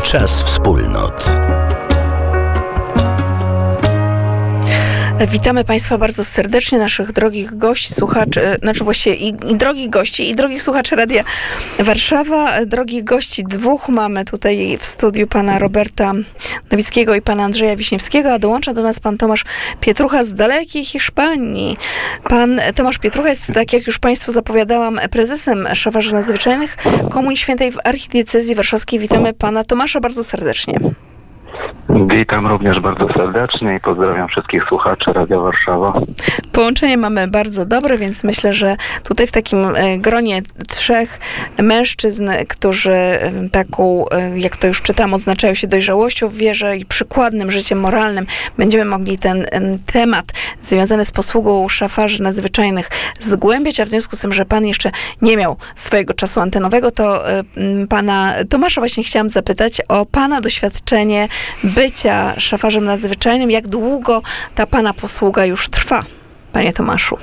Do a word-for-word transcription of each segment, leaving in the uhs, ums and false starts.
Czas wspólnot. Witamy Państwa bardzo serdecznie, naszych drogich gości, słuchaczy, znaczy właściwie i, i drogich gości, i drogich słuchaczy Radia Warszawa. Drogich gości dwóch mamy tutaj w studiu, pana Roberta Nowickiego i pana Andrzeja Wiśniewskiego, a dołącza do nas pan Tomasz Pietrucha z dalekiej Hiszpanii. Pan Tomasz Pietrucha jest, tak jak już Państwu zapowiadałam, prezesem Szafarzy Nadzwyczajnych Komunii Świętej w Archidiecezji Warszawskiej. Witamy pana Tomasza bardzo serdecznie. Witam również bardzo serdecznie i pozdrawiam wszystkich słuchaczy Radia Warszawa. Połączenie mamy bardzo dobre, więc myślę, że tutaj w takim gronie trzech mężczyzn, którzy taką, jak to już czytam, odznaczają się dojrzałością w wierze i przykładnym życiem moralnym, będziemy mogli ten temat związany z posługą szafarzy nadzwyczajnych zgłębiać, a w związku z tym, że pan jeszcze nie miał swojego czasu antenowego, to pana Tomasza właśnie chciałam zapytać o pana doświadczenie bycia szafarzem nadzwyczajnym. Jak długo ta pana posługa już trwa, panie Tomaszu?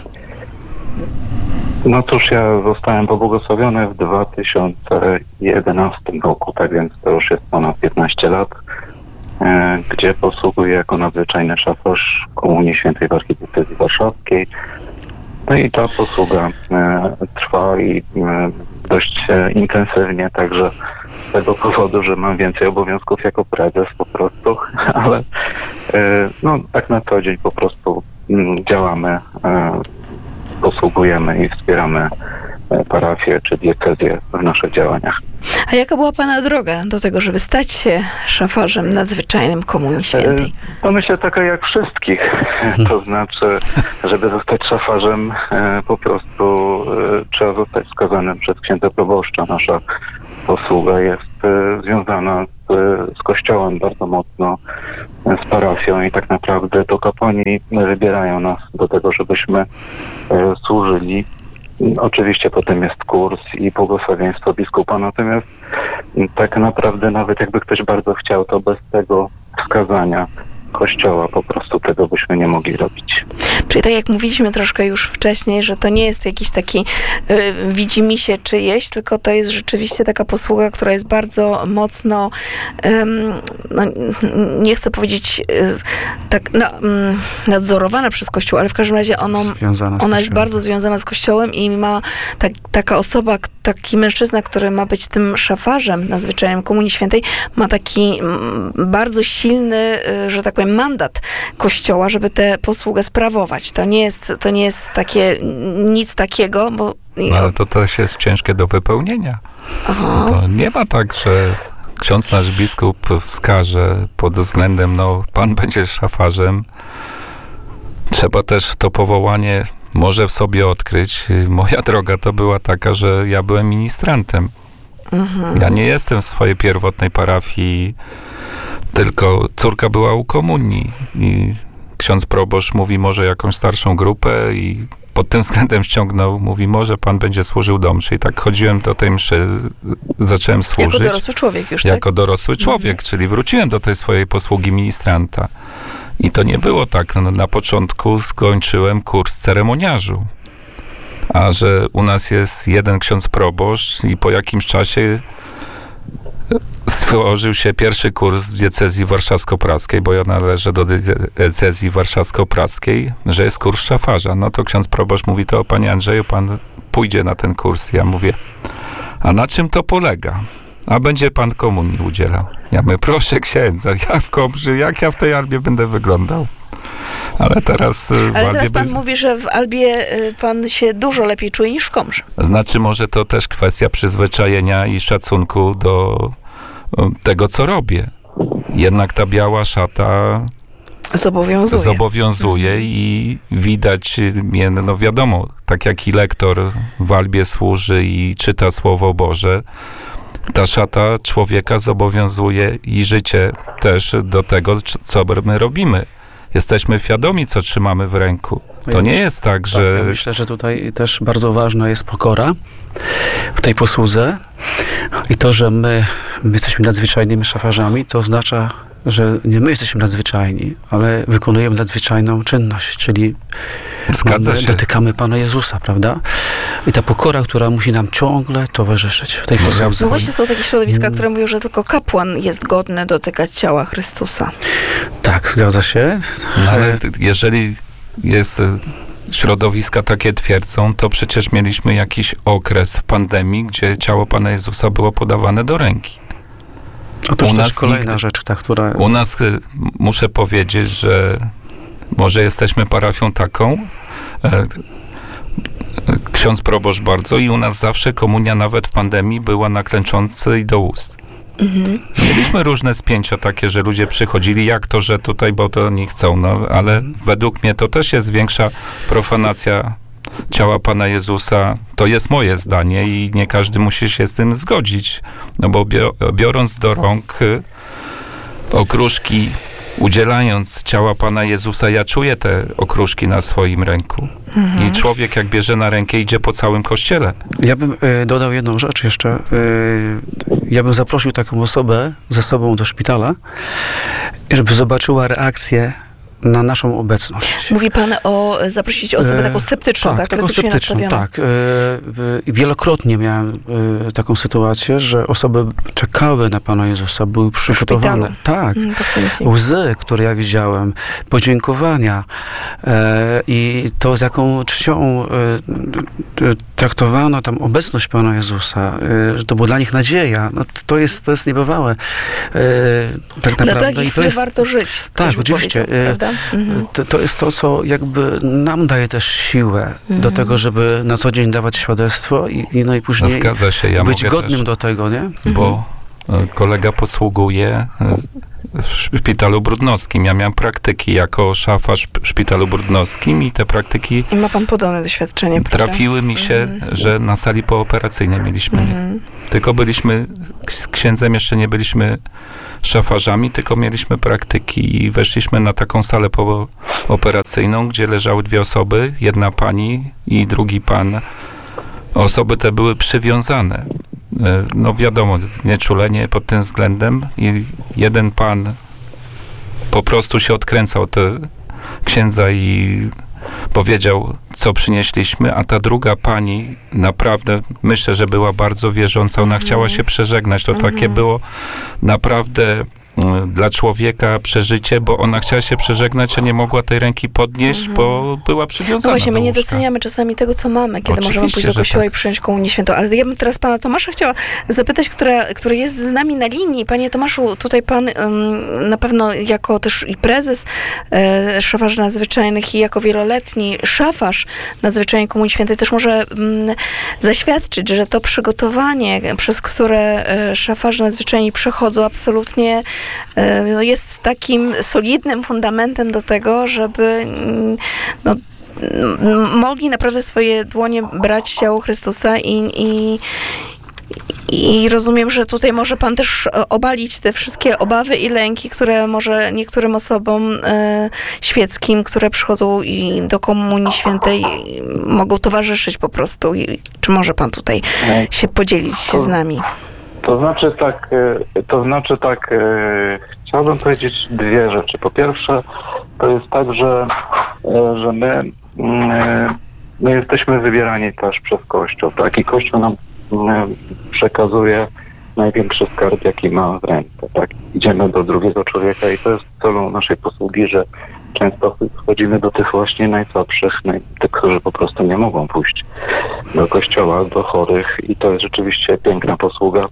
No cóż, ja zostałem pobłogosławiony w dwa tysiące jedenastym roku, tak więc to już jest ponad piętnaście lat, e, gdzie posługuję jako nadzwyczajny szafarz Komunii Świętej w Archidiecezji Warszawskiej. No i ta posługa e, trwa i e, dość e, intensywnie, także z tego powodu, że mam więcej obowiązków jako prezes po prostu, ale e, no tak na co dzień po prostu m, działamy, e, posługujemy i wspieramy e, parafię czy diecezję w naszych działaniach. A jaka była pana droga do tego, żeby stać się szafarzem nadzwyczajnym Komunii Świętej? E, to myślę taka jak wszystkich, to znaczy, żeby zostać szafarzem e, po prostu e, trzeba zostać wskazanym przez księdza proboszcza. Nasza posługa jest e, związana z, z Kościołem bardzo mocno, e, z parafią i tak naprawdę to kapłani wybierają nas do tego, żebyśmy e, służyli. Oczywiście potem jest kurs i błogosławieństwo biskupa, natomiast tak naprawdę nawet jakby ktoś bardzo chciał, to bez tego wskazania Kościoła po prostu tego byśmy nie mogli robić. Czyli tak jak mówiliśmy troszkę już wcześniej, że to nie jest jakiś taki y, widzimisię czyjeś, tylko to jest rzeczywiście taka posługa, która jest bardzo mocno, ym, no, nie chcę powiedzieć y, tak no, um, nadzorowana przez Kościół, ale w każdym razie ono, ona jest bardzo związana z Kościołem i ma tak, taka osoba, taki mężczyzna, który ma być tym szafarzem nadzwyczajnym Komunii Świętej, ma taki m, bardzo silny, y, że tak powiem, mandat Kościoła, żeby tę posługę sprawować. To nie jest, to nie jest takie, nic takiego, bo... No, ale to też jest ciężkie do wypełnienia. Aha. To nie ma tak, że ksiądz nasz biskup wskaże pod względem, no, pan będzie szafarzem. Trzeba też to powołanie może w sobie odkryć. Moja droga to była taka, że ja byłem ministrantem. Mhm. Ja nie jestem w swojej pierwotnej parafii, tylko córka była u komunii i ksiądz proboszcz mówi, może jakąś starszą grupę i pod tym względem ściągnął, mówi, może pan będzie służył do mszy. I tak chodziłem do tej mszy, zacząłem służyć. Jako dorosły człowiek już, tak? Jako dorosły człowiek, mhm. czyli wróciłem do tej swojej posługi ministranta. I to nie było tak. No, na początku skończyłem kurs ceremoniarzu. A że u nas jest jeden ksiądz proboszcz i po jakimś czasie stworzył się pierwszy kurs w diecezji warszawsko-praskiej, bo ja należę do diecezji warszawsko-praskiej, że jest kurs szafarza. No to ksiądz proboszcz mówi, to panie Andrzeju, pan pójdzie na ten kurs. Ja mówię, a na czym to polega? A będzie pan komunii udzielał. Ja mówię, proszę księdza, ja w Komży, jak ja w tej albie będę wyglądał? Ale teraz w Ale Albie teraz pan bez... mówi, że w Albie pan się dużo lepiej czuje niż w Komży. Znaczy może to też kwestia przyzwyczajenia i szacunku do tego, co robię. Jednak ta biała szata zobowiązuje, zobowiązuje mhm. i widać mnie, no wiadomo, tak jak i lektor w Albie służy i czyta Słowo Boże, ta szata człowieka zobowiązuje i życie też do tego, co my robimy. Jesteśmy świadomi, co trzymamy w ręku. To ja nie myślę, jest tak, tak, że... ja myślę, że tutaj też bardzo ważna jest pokora w tej posłudze i to, że my, my jesteśmy nadzwyczajnymi szafarzami, to oznacza, że nie my jesteśmy nadzwyczajni, ale wykonujemy nadzwyczajną czynność, czyli Zgadza mamy, się. dotykamy Pana Jezusa, prawda? I ta pokora, która musi nam ciągle towarzyszyć w tej posłudze. No właśnie są takie środowiska, które mówią, że tylko kapłan jest godny dotykać ciała Chrystusa. Tak, zgadza się. No, ale jeżeli jest e, środowiska takie twierdzą, to przecież mieliśmy jakiś okres w pandemii, gdzie ciało Pana Jezusa było podawane do ręki. Otóż u też nas kolejna nigdy- rzecz, ta, która... U nas e, muszę powiedzieć, że może jesteśmy parafią taką, e, ksiądz proboszcz bardzo, i u nas zawsze komunia nawet w pandemii była na klęczący i do ust. Mhm. Mieliśmy różne spięcia takie, że ludzie przychodzili, jak to, że tutaj, bo to nie chcą, no ale według mnie to też jest większa profanacja ciała Pana Jezusa. To jest moje zdanie i nie każdy musi się z tym zgodzić, no bo bio- biorąc do rąk y, okruszki, udzielając ciała Pana Jezusa, ja czuję te okruszki na swoim ręku. Mhm. I człowiek jak bierze na rękę, idzie po całym kościele. Ja bym e, dodał jedną rzecz jeszcze. E, ja bym zaprosił taką osobę ze sobą do szpitala, żeby zobaczyła reakcję na naszą obecność. Mówi pan o zaprosić osobę taką sceptyczną, tak? tak, taką teoretycznie sceptyczną, nastawioną. tak. E, e, wielokrotnie miałem e, taką sytuację, że osoby czekały na Pana Jezusa, były przygotowane. Tak. Mm, pacjenci. Łzy, które ja widziałem, podziękowania e, i to, z jaką czcią e, e, traktowano tam obecność Pana Jezusa, e, że to była dla nich nadzieja. No, to, jest, to jest niebywałe. E, tak Dla naprawdę. takich I to chwil jest, warto żyć. tak, ktoś by oczywiście. powiedział, E, prawda? Mhm. to, to jest to, co jakby nam daje też siłę do tego, żeby na co dzień dawać świadectwo i, i no i później Zgadza się, ja być mogę godnym też, do tego, nie? bo e, kolega posługuje e, w szpitalu brudnowskim. Ja miałem praktyki jako szafarz w szpitalu brudnowskim i te praktyki I ma pan podobne doświadczenie, prawda? trafiły mi się, Mhm. że na sali pooperacyjnej mieliśmy. Mhm. Tylko byliśmy, z księdzem jeszcze nie byliśmy szafarzami, tylko mieliśmy praktyki i weszliśmy na taką salę pooperacyjną, gdzie leżały dwie osoby, jedna pani i drugi pan. Osoby te były przywiązane. E, No wiadomo, nieczulenie pod tym względem i jeden pan po prostu się odkręcał od e, księdza i powiedział, co przynieśliśmy, a ta druga pani naprawdę, myślę, że była bardzo wierząca, ona Mhm. chciała się przeżegnać. To Mhm. takie było naprawdę mm, dla człowieka przeżycie, bo ona chciała się przeżegnać, a nie mogła tej ręki podnieść, Mhm. bo była przywiązana No właśnie, do my nie łóżka. doceniamy czasami tego, co mamy, kiedy Oczywiście, możemy pójść do że kościoła tak. i przyjąć komunię świętą. Ale ja bym teraz pana Tomasza chciała zapytać, która, który jest z nami na linii. Panie Tomaszu, tutaj pan ym, na pewno jako też i prezes e, szafarzy nadzwyczajnych i jako wieloletni szafarz nadzwyczajnej komunii świętej też może ym, zaświadczyć, że to przygotowanie, przez które e, szafarze nadzwyczajni przechodzą, absolutnie e, no, jest takim solidnym fundamentem do tego, żeby mm, no, m- mogli naprawdę w swoje dłonie brać ciało Chrystusa i, i, i rozumiem, że tutaj może pan też e, obalić te wszystkie obawy i lęki, które może niektórym osobom e, świeckim, które przychodzą i do Komunii Świętej, mogą towarzyszyć po prostu. I, czy może pan tutaj się podzielić z nami? To znaczy tak, e, to znaczy tak, e, chciałbym powiedzieć dwie rzeczy. Po pierwsze, to jest tak, że, e, że my, mm, e, my jesteśmy wybierani też przez Kościół, tak? I Kościół nam mm, przekazuje największy skarb, jaki ma w ręce, tak? Idziemy do drugiego człowieka i to jest celą naszej posługi, że często wchodzimy do tych właśnie najsłabszych, naj, tych, którzy po prostu nie mogą pójść do kościoła, do chorych i to jest rzeczywiście piękna posługa.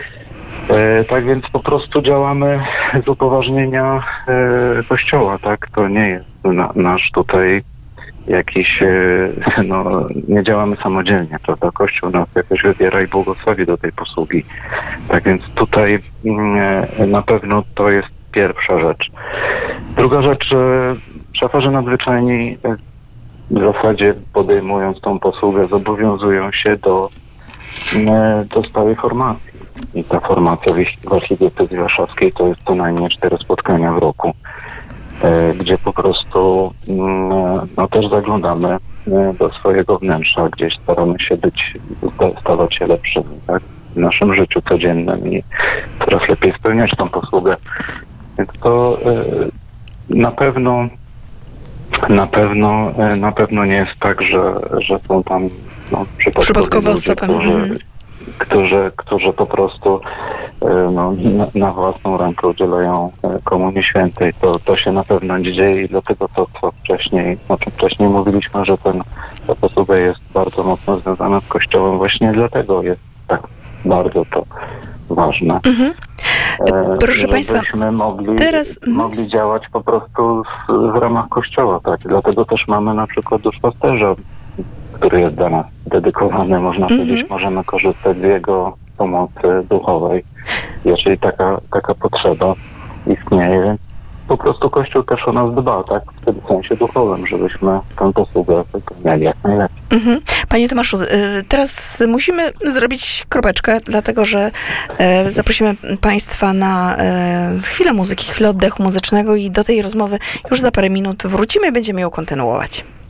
E, tak więc po prostu działamy z upoważnienia e, kościoła, tak? To nie jest na, nasz tutaj jakiś, e, no nie działamy samodzielnie, prawda? Kościół nas jakoś wybiera i błogosławi do tej posługi. Tak więc tutaj e, na pewno to jest pierwsza rzecz. Druga rzecz, e, szafarze nadzwyczajni e, w zasadzie podejmując tą posługę zobowiązują się do, e, do stałej formacji. I ta formacja w Archidiecezji Warszawskiej to jest co najmniej cztery spotkania w roku. e, gdzie po prostu mm, no też zaglądamy e, do swojego wnętrza, gdzieś staramy się być, sta- stawać się lepszymi, tak? W naszym życiu codziennym i coraz lepiej spełniać tą posługę. Więc to e, na pewno na pewno e, na pewno nie jest tak, że, że są tam no, przypadkowi Przypadkowe ludzie, osoby. którzy, Mhm. którzy, którzy po prostu e, no, na, na własną rękę udzielają e, Komunii Świętej. To, to się na pewno nie dzieje i dlatego to, co wcześniej, o czym wcześniej mówiliśmy, że ten, ta posługa jest bardzo mocno związana z Kościołem. Właśnie dlatego jest tak bardzo to ważne. Mhm. E, Proszę państwa, żebyśmy mogli, teraz- mhm. mogli działać po prostu w, w ramach Kościoła, tak. Dlatego też mamy na przykład duszpasterza, który jest dla nas dedykowany, można Mhm. powiedzieć, możemy korzystać z jego pomocy duchowej, jeżeli taka, taka potrzeba istnieje, więc po prostu Kościół też o nas dba, tak, w tym sensie duchowym, żebyśmy tę posługę wypełniali jak najlepiej. Mhm. Panie Tomaszu, y, teraz musimy zrobić kropeczkę, dlatego że e, zaprosimy Państwa na e, chwilę muzyki, chwilę oddechu muzycznego i do tej rozmowy już za parę minut wrócimy i będziemy ją kontynuować.